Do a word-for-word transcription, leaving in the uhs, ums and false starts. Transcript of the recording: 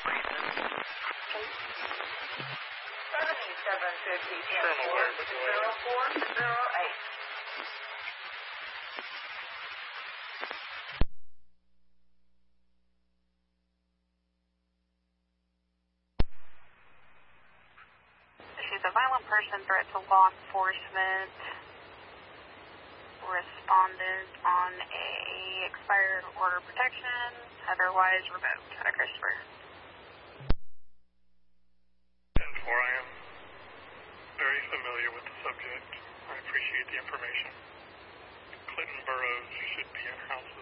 seventy-seven fifty import zero four zero eight. She's a violent person, threat to law enforcement. Respondent on a expired order of protection, otherwise revoked. Uh, Christopher. ten four, I am very familiar with the subject. I appreciate the information. Clinton Burrows should be in house